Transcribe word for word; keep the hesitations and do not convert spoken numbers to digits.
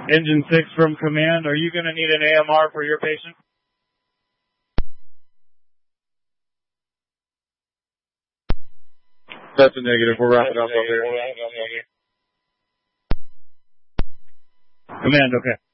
Engine six from command, are you going to need an A M R for your patient? That's a negative. We'll wrap it up over here. Command, okay.